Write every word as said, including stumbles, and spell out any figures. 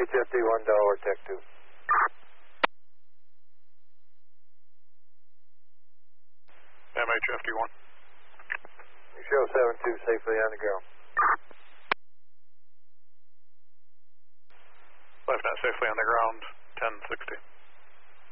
H F D one Delaware Tech two. M H F D one. You show seven two safely on the ground. Left net safely on the ground, ten sixty.